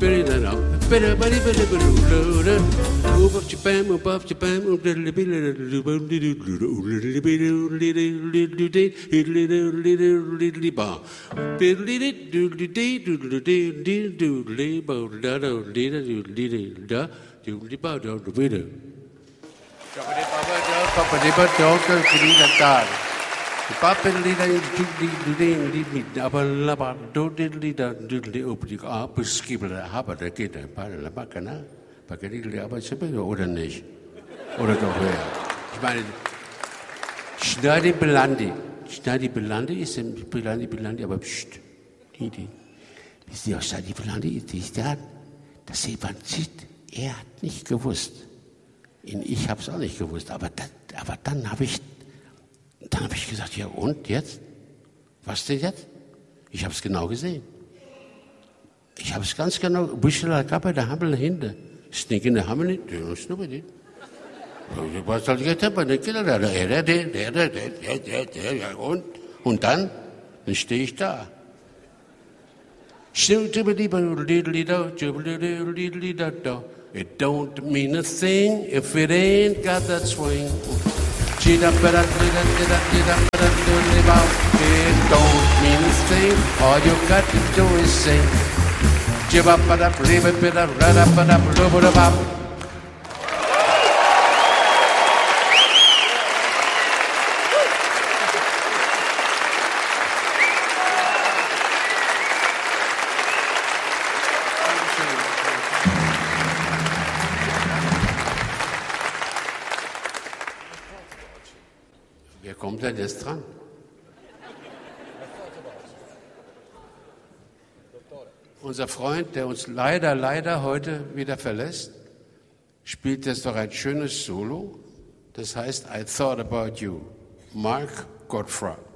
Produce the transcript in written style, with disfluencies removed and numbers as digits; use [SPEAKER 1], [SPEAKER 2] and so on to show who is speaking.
[SPEAKER 1] Oder nicht? Oder doch höher? Ich meine, Schneidy Belandi. Schneidy Belandi ist Belandi, aber pst. Wisst ihr, was Schneidy Belandi ist? Das Evangelit, er hat nicht gewusst. Ich habe es auch nicht gewusst, aber dann habe ich gesagt, ja und jetzt? Was denn jetzt? Ich habe es genau gesehen. Ich habe es ganz genau. Bushela Kappa, der Hammel hinter. Sneak in der Hammel nicht. Was soll ich jetzt haben? Und dann stehe ich da. It don't mean a thing if it ain't got that swing. It don't mean a thing, all you got to do is sing. Wer kommt denn jetzt dran? Unser Freund, der uns leider heute wieder verlässt, spielt jetzt doch ein schönes Solo. Das heißt I Thought About You. Mark Gottfried.